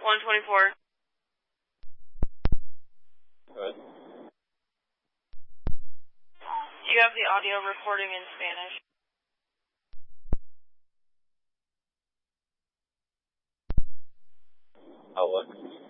124. Good. Do you have the audio recording in Spanish? I'll look.